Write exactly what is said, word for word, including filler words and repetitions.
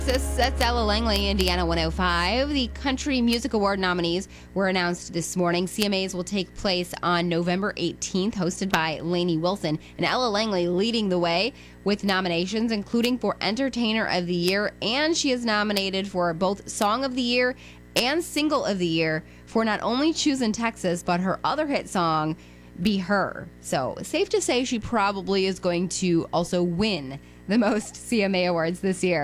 This- That's Ella Langley, Indiana one oh five. The Country Music Award nominees were announced this morning. C M As will take place on November eighteenth, hosted by Lainey Wilson. And Ella Langley leading the way with nominations, including for Entertainer of the Year. And she is nominated for both Song of the Year and Single of the Year for not only Choosing Texas, but her other hit song, Be Her. So safe to say she probably is going to also win the most C M A awards this year.